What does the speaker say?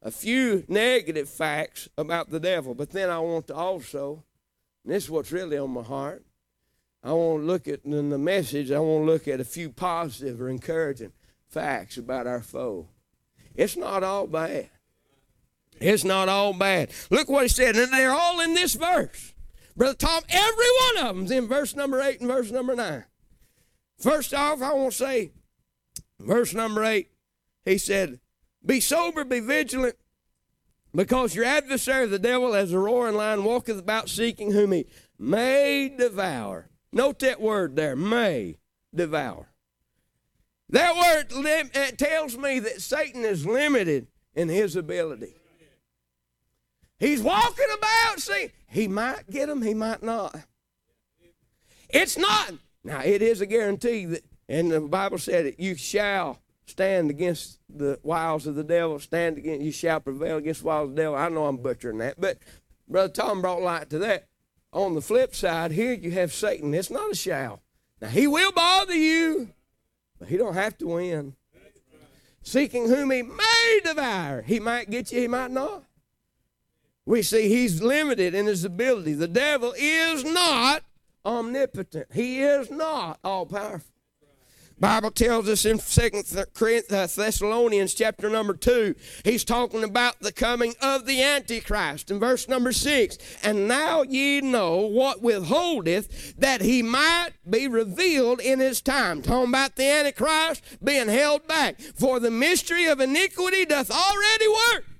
a few negative facts about the devil, but then I want to also, and this is what's really on my heart, I want to look at, in the message, I want to look at a few positive or encouraging facts about our foe. It's not all bad. It's not all bad. Look what he said, and they're all in this verse. Brother Tom, every one of them's in verse number 8 and verse number 9. First off, I want to say, verse number 8, he said, be sober, be vigilant, because your adversary, the devil, as a roaring lion, walketh about seeking whom he may devour. Note that word there, may devour. That word tells me that Satan is limited in his ability. He's walking about, see, he might get them, he might not. It's not, now it is a guarantee that, and the Bible said it, you shall stand against the wiles of the devil, you shall prevail against the wiles of the devil. I know I'm butchering that, but Brother Tom brought light to that. On the flip side, here you have Satan. It's not a shall. Now, he will bother you, but he don't have to win. Seeking whom he may devour. He might get you, he might not. We see he's limited in his ability. The devil is not omnipotent. He is not all-powerful. Bible tells us in 2 Thessalonians chapter number 2, he's talking about the coming of the Antichrist. In verse number 6, and now ye know what withholdeth, that he might be revealed in his time. Talking about the Antichrist being held back. For the mystery of iniquity doth already work.